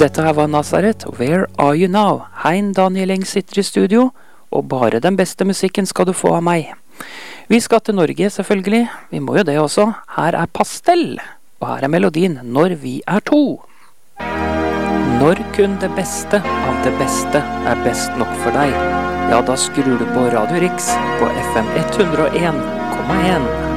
Dette her var Nazareth, Where Are You Now? Hein Daniel Eng sitter i studio, og bare den beste musikken skal du få av meg. Vi skal til Norge selvfølgelig, vi må jo det også. Her er Pastell, og her er melodien Når vi er to. Når kun det beste av det beste er best nok for deg, ja da skrur du på Radio Riks på FM 101,1.